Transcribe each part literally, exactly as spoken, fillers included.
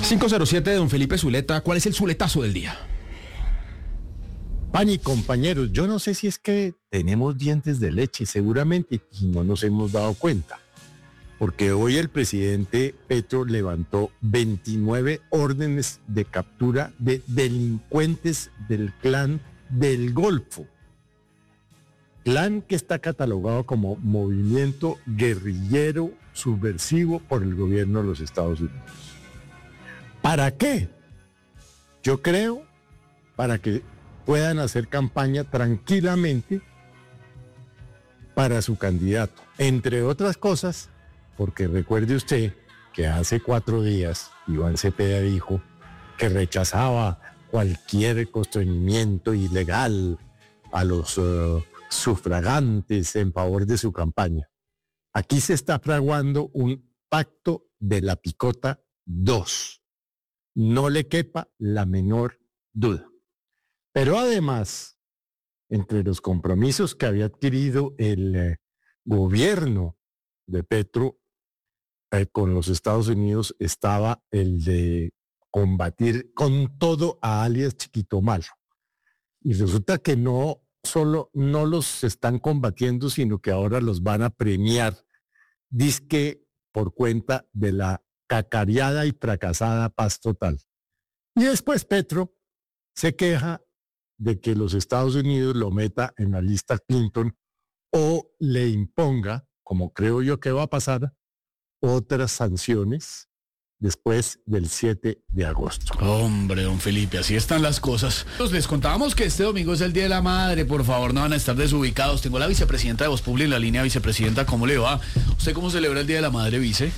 cinco cero siete de don Felipe Zuleta, ¿cuál es el zuletazo del día? Pani, compañeros, yo no sé si es que tenemos dientes de leche, seguramente, y no nos hemos dado cuenta. Porque hoy el presidente Petro levantó veintinueve órdenes de captura de delincuentes del clan del Golfo. Clan que está catalogado como movimiento guerrillero subversivo por el gobierno de los Estados Unidos. ¿Para qué? Yo creo para que puedan hacer campaña tranquilamente para su candidato. Entre otras cosas, porque recuerde usted que hace cuatro días Iván Cepeda dijo que rechazaba cualquier constreñimiento ilegal a los uh, sufragantes en favor de su campaña. Aquí se está fraguando un pacto de la picota dos. No le quepa la menor duda. Pero además, entre los compromisos que había adquirido el eh, gobierno de Petro eh, con los Estados Unidos estaba el de combatir con todo a alias Chiquito Malo. Y resulta que no solo no los están combatiendo, sino que ahora los van a premiar, dizque por cuenta de la cacareada y fracasada paz total. Y después Petro se queja de que los Estados Unidos lo meta en la lista Clinton o le imponga, como creo yo que va a pasar, otras sanciones después del siete de agosto. Hombre, don Felipe, así están las cosas. Pues les contábamos que este domingo es el Día de la Madre, por favor, no van a estar desubicados. Tengo a la vicepresidenta de Voz Populi en la línea. Vicepresidenta, ¿cómo le va? ¿Usted cómo celebra el Día de la Madre, vice?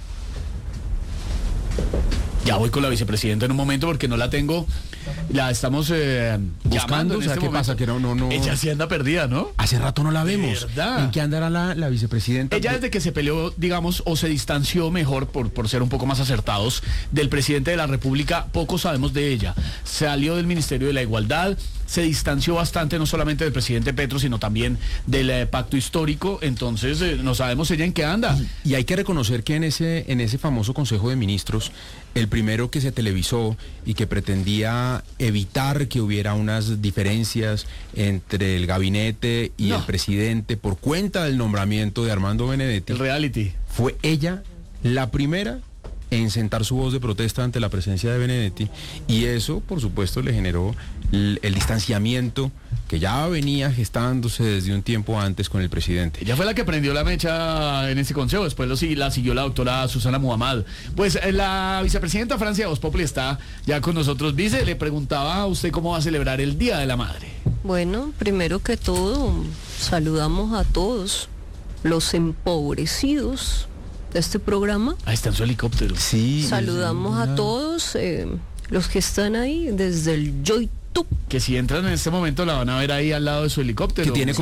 Ya voy con la vicepresidenta en un momento porque no la tengo. La estamos eh, Buscando, llamando. o sea, este ¿qué momento. pasa? Que no, no, no. Ella sí anda perdida, ¿no? Hace rato no la vemos. ¿Verdad? ¿En qué andará la, la vicepresidenta? Ella desde que se peleó, digamos, o se distanció mejor, por, por ser un poco más acertados, del presidente de la República, poco sabemos de ella. Salió del Ministerio de la Igualdad, se distanció bastante no solamente del presidente Petro, sino también del eh, pacto histórico. Entonces, eh, no sabemos ella en qué anda. Y hay que reconocer que en ese, en ese famoso Consejo de Ministros, el primero que se televisó y que pretendía evitar que hubiera unas diferencias entre el gabinete y No. el presidente por cuenta del nombramiento de Armando Benedetti, El reality. fue ella la primera en sentar su voz de protesta ante la presencia de Benedetti, y eso, por supuesto, le generó el, el distanciamiento que ya venía gestándose desde un tiempo antes con el presidente. Ella fue la que prendió la mecha en ese consejo, después lo, la siguió la doctora Susana Muhammad. Pues eh, la vicepresidenta Francia de Voz Populi está ya con nosotros. Vice, le preguntaba a usted cómo va a celebrar el Día de la Madre. Bueno, primero que todo, saludamos a todos los empobrecidos de este programa. Ahí está en su helicóptero. Sí. Saludamos a todos eh, los que están ahí desde el YouTube. Que si entran en este momento la van a ver ahí al lado de su helicóptero. Que tiene